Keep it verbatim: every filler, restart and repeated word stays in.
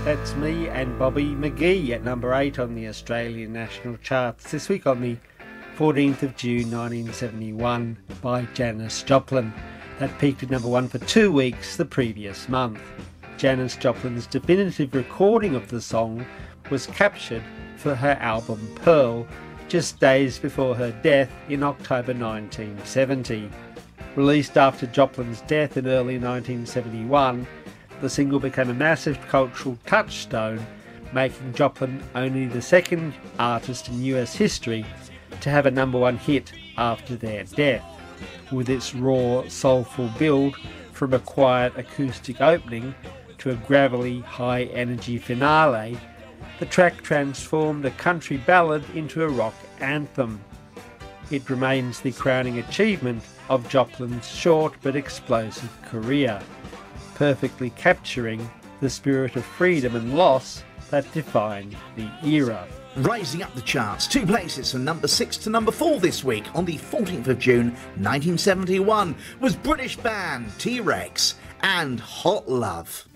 That's me and Bobby McGee at number eight on the Australian national charts this week on the fourteenth of June nineteen seventy-one by Janis Joplin. That peaked at number one for two weeks the previous month. Janis Joplin's definitive recording of the song was captured for her album Pearl just days before her death in October nineteen seventy. Released after Joplin's death in early nineteen seventy-one, the single became a massive cultural touchstone, making Joplin only the second artist in U S history to have a number one hit after their death. With its raw, soulful build from a quiet acoustic opening to a gravelly, high-energy finale, the track transformed a country ballad into a rock anthem. It remains the crowning achievement of Joplin's short but explosive career, perfectly capturing the spirit of freedom and loss that defined the era. Rising up the charts, two places from number six to number four this week on the fourteenth of June nineteen seventy-one was British band T-Rex and Hot Love.